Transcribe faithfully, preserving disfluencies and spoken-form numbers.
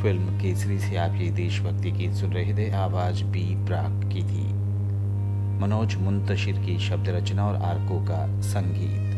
Film Kesari से आप ये देशभक्ति गीत सुन रहे थे। आवाज बी प्राक की थी। मनोज मुंतशिर की शब्द रचना और आरको का संगीत।